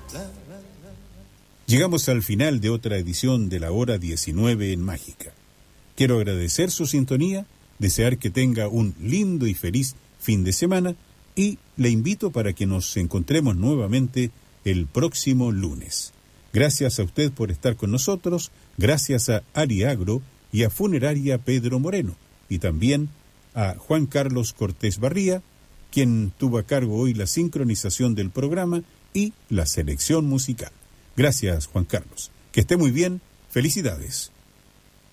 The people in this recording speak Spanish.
Llegamos al final de otra edición de la hora 19 en Mágica. Quiero agradecer su sintonía, desear que tenga un lindo y feliz fin de semana y le invito para que nos encontremos nuevamente el próximo lunes. Gracias a usted por estar con nosotros, gracias a Ariagro y a Funeraria Pedro Moreno, y también a Juan Carlos Cortés Barría, quien tuvo a cargo hoy la sincronización del programa y la selección musical. Gracias, Juan Carlos. Que esté muy bien. Felicidades.